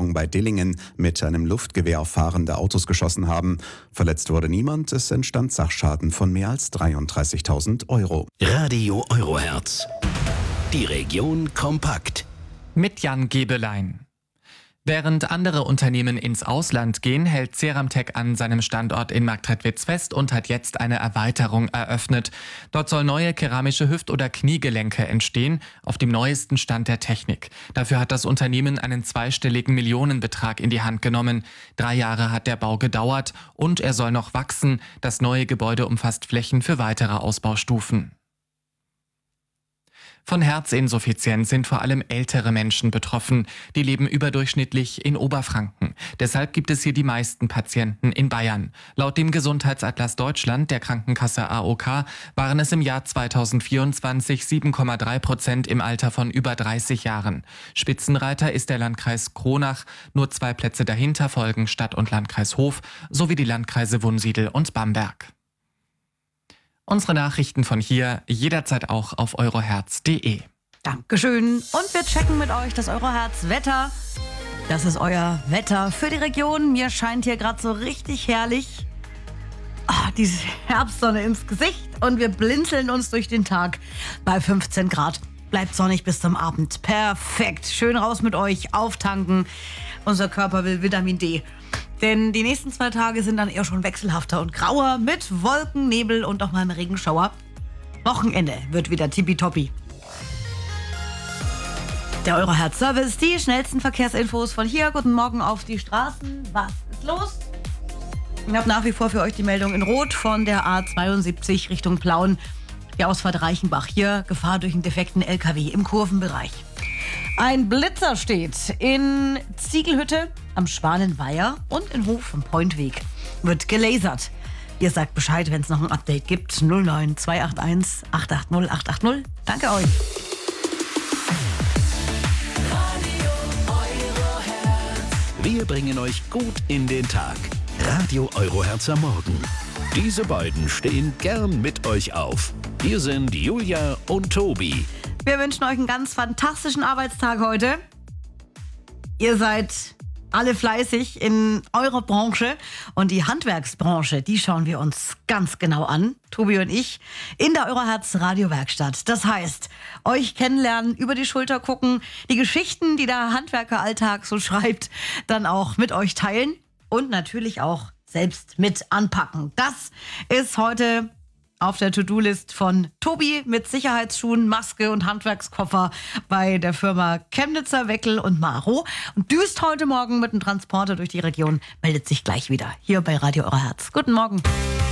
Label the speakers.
Speaker 1: Bevölkerung bei Dillingen mit einem Luftgewehr auf fahrende Autos geschossen haben. Verletzt wurde niemand, es entstand Sachschaden von mehr als 33.000 Euro.
Speaker 2: Radio Eurohertz. Die Region kompakt.
Speaker 3: Mit Jan Gebelein. Während andere Unternehmen ins Ausland gehen, hält Ceramtec an seinem Standort in Marktredwitz fest und hat jetzt eine Erweiterung eröffnet. Dort soll neue keramische Hüft- oder Kniegelenke entstehen, auf dem neuesten Stand der Technik. Dafür hat das Unternehmen einen zweistelligen Millionenbetrag in die Hand genommen. 3 Jahre hat der Bau gedauert und er soll noch wachsen. Das neue Gebäude umfasst Flächen für weitere Ausbaustufen. Von Herzinsuffizienz sind vor allem ältere Menschen betroffen. Die leben überdurchschnittlich in Oberfranken. Deshalb gibt es hier die meisten Patienten in Bayern. Laut dem Gesundheitsatlas Deutschland der Krankenkasse AOK waren es im Jahr 2024 7,3% im Alter von über 30 Jahren. Spitzenreiter ist der Landkreis Kronach. Nur 2 Plätze dahinter folgen Stadt- und Landkreis Hof sowie die Landkreise Wunsiedel und Bamberg. Unsere Nachrichten von hier jederzeit auch auf eurohertz.de.
Speaker 4: Dankeschön. Und wir checken mit euch das Eurohertz-Wetter. Das ist euer Wetter für die Region. Mir scheint hier gerade so richtig herrlich diese Herbstsonne ins Gesicht. Und wir blinzeln uns durch den Tag bei 15 Grad. Bleibt sonnig bis zum Abend. Perfekt. Schön raus mit euch, auftanken. Unser Körper will Vitamin D. Denn die nächsten 2 Tage sind dann eher schon wechselhafter und grauer mit Wolken, Nebel und auch mal einem Regenschauer. Wochenende wird wieder tippitoppi. Der Eurohertz-Service, die schnellsten Verkehrsinfos von hier. Guten Morgen auf die Straßen. Was ist los? Ich habe nach wie vor für euch die Meldung in Rot von der A72 Richtung Plauen. Die Ausfahrt Reichenbach. Hier Gefahr durch einen defekten LKW im Kurvenbereich. Ein Blitzer steht in Ziegelhütte am Schwanenweiher und in Hof am Pointweg. Wird gelasert. Ihr sagt Bescheid, wenn es noch ein Update gibt. 09 281 880 880. Danke euch.
Speaker 2: Wir bringen euch gut in den Tag. Radio Eurohertz am Morgen. Diese beiden stehen gern mit euch auf. Hier sind Julia und Tobi.
Speaker 4: Wir wünschen euch einen ganz fantastischen Arbeitstag heute. Ihr seid alle fleißig in eurer Branche und die Handwerksbranche, die schauen wir uns ganz genau an, Tobi und ich, in der Eurohertz Radiowerkstatt. Das heißt, euch kennenlernen, über die Schulter gucken, die Geschichten, die der Handwerkeralltag so schreibt, dann auch mit euch teilen und natürlich auch selbst mit anpacken. Das ist heute auf der To-Do-List von Tobi mit Sicherheitsschuhen, Maske und Handwerkskoffer bei der Firma Chemnitzer, Weckel und Maro und düst heute Morgen mit dem Transporter durch die Region, meldet sich gleich wieder hier bei Radio Eurohertz. Guten Morgen.